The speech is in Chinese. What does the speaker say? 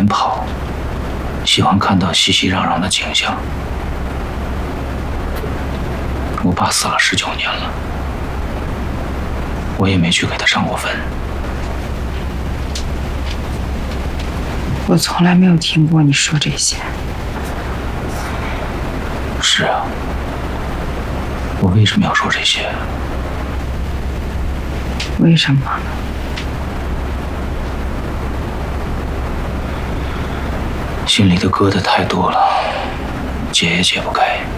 边跑，喜欢看到熙熙攘攘的景象。我爸死了19年了，我也没去给他上过坟。 我从来没有听过你说这些。 是啊，我为什么要说这些？ 为什么？ 心里的疙瘩太多了，解也解不开。